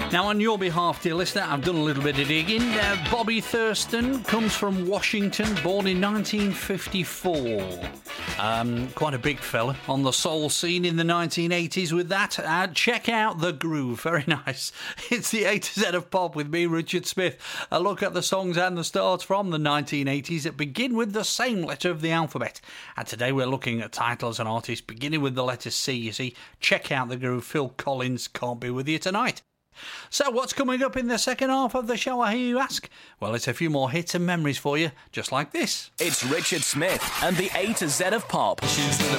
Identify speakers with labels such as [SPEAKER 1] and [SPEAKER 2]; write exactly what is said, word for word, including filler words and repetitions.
[SPEAKER 1] Now, on your behalf, dear listener, I've done a little bit of digging. Uh, Bobby Thurston comes from Washington, born in nineteen fifty-four. Um, quite a big fella on the soul scene in the nineteen eighties with that. Uh, check out The Groove. Very nice. It's the A to Z of Pop with me, Richard Smith. A look at the songs and the stars from the nineteen eighties that begin with the same letter of the alphabet. And today we're looking at titles and artists beginning with the letter C, you see. Check out The Groove. Phil Collins can't be with you tonight. So what's coming up in the second half of the show, I hear you ask? Well, it's a few more hits and memories for you, just like this.
[SPEAKER 2] It's Richard Smith and the A to Z of Pop.
[SPEAKER 3] She's the